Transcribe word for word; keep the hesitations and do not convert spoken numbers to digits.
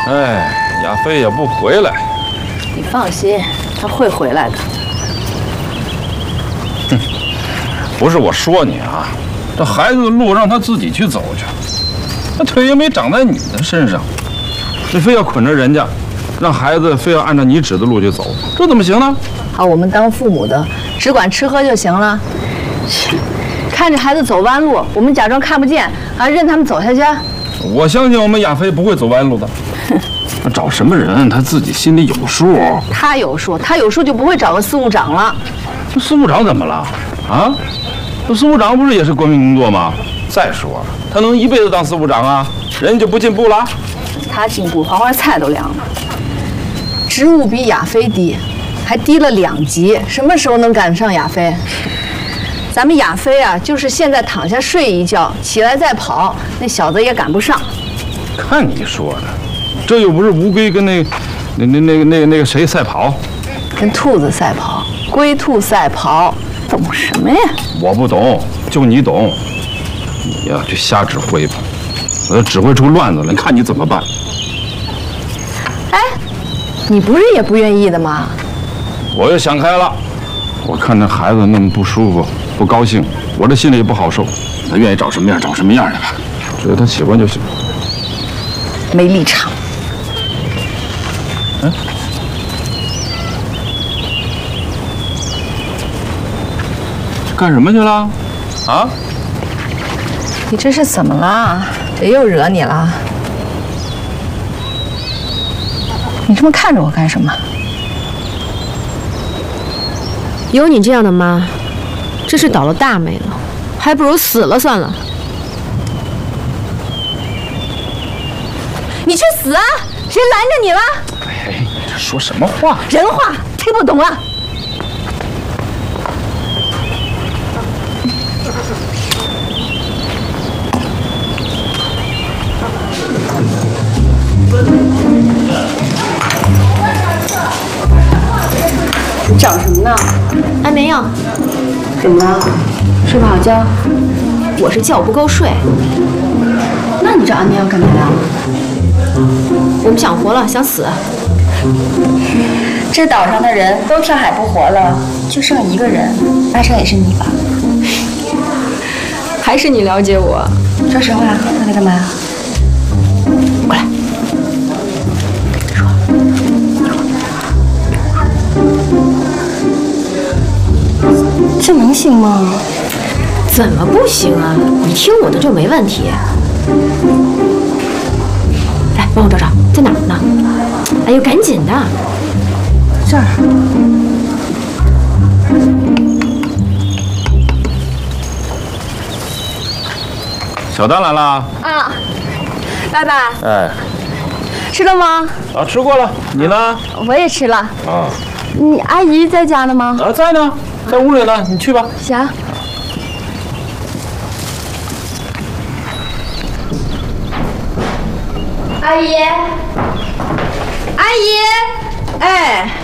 哎，亚飞也不回来。 你放心，他会回来的。 哼，不是我说你啊，这孩子的路让他自己去走去，那腿又没长在你的身上，你非要捆着人家，让孩子非要按照你指的路去走，这怎么行呢？ 好，我们当父母的只管吃喝就行了。切，看着孩子走弯路，我们假装看不见，还任他们走下去。 我相信我们亚飞不会走弯路的。他找什么人，他自己心里有数。 他有数，他有数就不会找个司务长了。 这司务长怎么了？啊？这司务长不是也是国民工作吗？再说了，他能一辈子当司务长啊？人就不进步了？ 他进步，黄花菜都凉了。职务比亚飞低，还低了两级，什么时候能赶上亚飞？咱们亚飞啊，就是现在躺下睡一觉，起来再跑，那小子也赶不上。 看你说的，这又不是乌龟跟那、那、那、那个、那、那个谁赛跑， 跟兔子赛跑，龟兔赛跑，懂什么呀？ 我不懂，就你懂。你呀，就瞎指挥吧，我要指挥出乱子来，看你怎么办。 哎，你不是也不愿意的吗？ 我又想开了，我看这孩子那么不舒服、不高兴，我这心里也不好受。他愿意找什么样找什么样去吧，只要他喜欢就行。 没立场。 嗯。干什么去了？啊？ 你这是怎么了？谁又惹你了？你这么看着我干什么？ 有你这样的妈，真是倒了大霉了，还不如死了算了。 你去死啊！谁拦着你了？ 哎，你这说什么话？ 人话听不懂啊！找什么呢？ 安眠药。 怎么了？睡不好觉？ 我是觉不够睡。 那你找安眠药干嘛呀？ 我不想活了，想死。 这岛上的人都跳海不活了，就剩一个人，八成也是你吧？ 还是你了解我？ 说实话，那你干嘛？ 过来。说。 这能行吗？ 怎么不行啊？你听我的就没问题。来，帮我找找，在哪儿呢？哎呦，赶紧的！ 这儿。 小丹来了。 啊，爸爸。 哎。 吃了吗？ 啊，吃过了。你呢？ 我也吃了。 啊。 你阿姨在家呢吗？ 啊，在呢，在屋里呢。你去吧。 行。阿姨，阿姨，哎。